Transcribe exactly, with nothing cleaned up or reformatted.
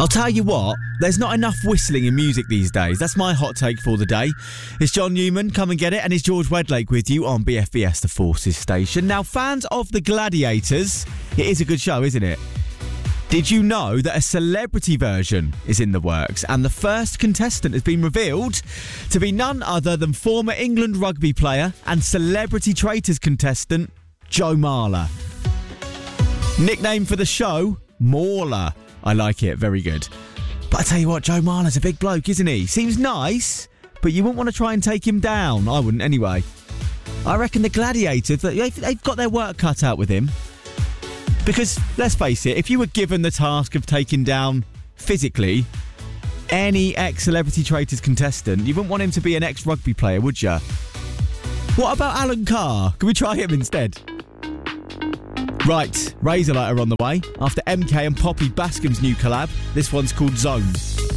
I'll tell you what, there's not enough whistling in music these days. That's my hot take for the day. It's John Newman, come and get it, and it's George Wedlake with you on B F B S, the Forces station. Now, fans of The Gladiators, it is a good show, isn't it? Did you know that a celebrity version is in the works, and the first contestant has been revealed to be none other than former England rugby player and Celebrity Traitors contestant Joe Marler. Nickname for the show, Mauler. I like it, very good. But I tell you what, Joe Marler's a big bloke, isn't he? Seems nice, but you wouldn't want to try and take him down. I wouldn't anyway. I reckon the Gladiators, they've got their work cut out with him. Because, let's face it, if you were given the task of taking down, physically, any ex-Celebrity Traitors contestant, you wouldn't want him to be an ex-rugby player, would you? What about Alan Carr? Can we try him instead? Right, Razorlight are on the way. After M K and Poppy Bascom's new collab, this one's called Zone.